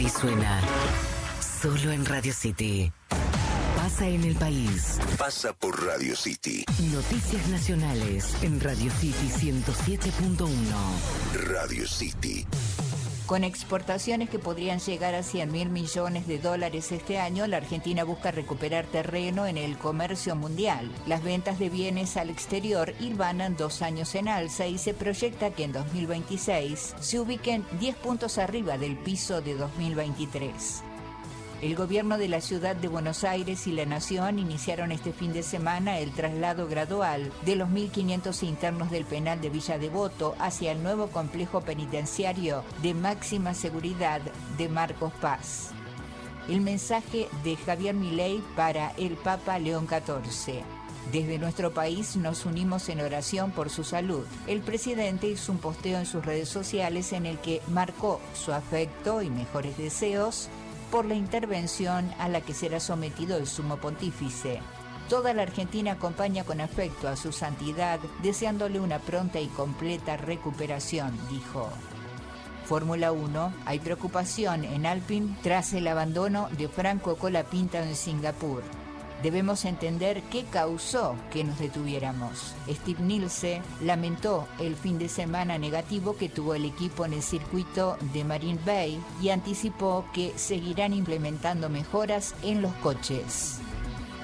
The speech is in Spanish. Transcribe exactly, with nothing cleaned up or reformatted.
Y suena solo en Radio City. Pasa en el país. Pasa por Radio City. Noticias nacionales en Radio City ciento siete punto uno. Radio City. Con exportaciones que podrían llegar a cien mil millones de dólares este año, la Argentina busca recuperar terreno en el comercio mundial. Las ventas de bienes al exterior hilvanan dos años en alza y se proyecta que en dos mil veintiséis se ubiquen diez puntos arriba del piso de dos mil veintitrés. El gobierno de la ciudad de Buenos Aires y la Nación iniciaron este fin de semana el traslado gradual de los mil quinientos internos del penal de Villa Devoto hacia el nuevo complejo penitenciario de máxima seguridad de Marcos Paz. El mensaje de Javier Milei para el Papa León catorce. Desde nuestro país nos unimos en oración por su salud. El presidente hizo un posteo en sus redes sociales en el que marcó su afecto y mejores deseos por la intervención a la que será sometido el sumo pontífice. Toda la Argentina acompaña con afecto a su santidad, deseándole una pronta y completa recuperación, dijo. Fórmula uno. Hay preocupación en Alpine tras el abandono de Franco Colapinto en Singapur. Debemos entender qué causó que nos detuviéramos. Steve Nielsen lamentó el fin de semana negativo que tuvo el equipo en el circuito de Marine Bay y anticipó que seguirán implementando mejoras en los coches.